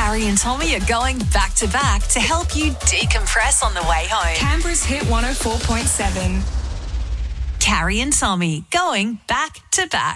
Carrie and Tommy are going back to back to help you decompress on the way home. Canberra's Hit 104.7. Carrie and Tommy going back to back.